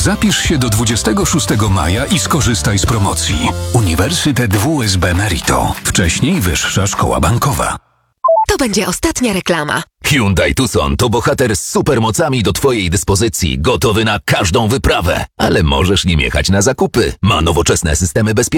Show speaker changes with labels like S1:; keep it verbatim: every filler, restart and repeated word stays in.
S1: Zapisz się do dwudziestego szóstego maja i skorzystaj z promocji. Uniwersytet W S B Merito. Wcześniej Wyższa Szkoła Bankowa.
S2: To będzie ostatnia reklama.
S3: Hyundai Tucson to bohater z supermocami do Twojej dyspozycji, gotowy na każdą wyprawę. Ale możesz nim jechać na zakupy. Ma nowoczesne systemy bezpieczeństwa.